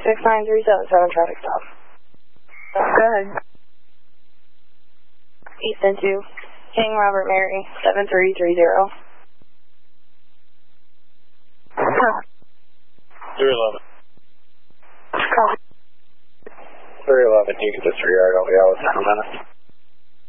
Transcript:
69377 traffic stop. Go ahead. Easton 2, King Robert Mary, 7330. 311. Copy. 311, you can disregard, I'll be out within a minute.